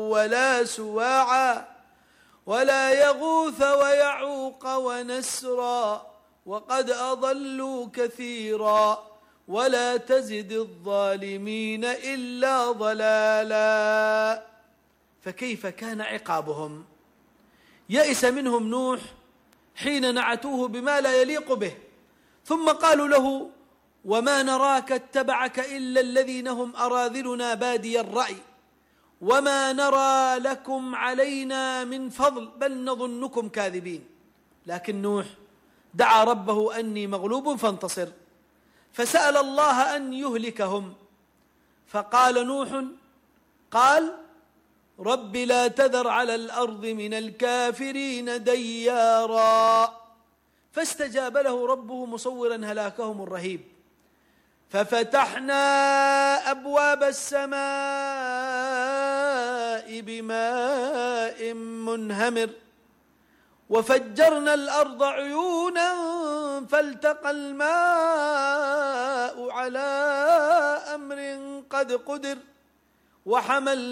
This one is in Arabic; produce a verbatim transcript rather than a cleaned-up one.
ولا سواعا ولا يغوث ويعوق ونسرا وقد أضلوا كثيرا ولا تزد الظالمين إلا ضلالا. فكيف كان عقابهم؟ يئس منهم نوح حين نعتوه بما لا يليق به، ثم قالوا له: وما نراك اتبعك إلا الذين هم أراذلنا بادي الرأي وما نرى لكم علينا من فضل بل نظنكم كاذبين. لكن نوح دعا ربه أني مغلوب فانتصر، فسأل الله أن يهلكهم، فقال نوح قال: رب لا تذر على الأرض من الكافرين ديارا. فاستجاب له ربه مصورا هلاكهم الرهيب، ففتحنا أبواب السماء بماء منهمر وفجرنا الأرض عيونا فالتقى الماء على أمر قد قدر وحمل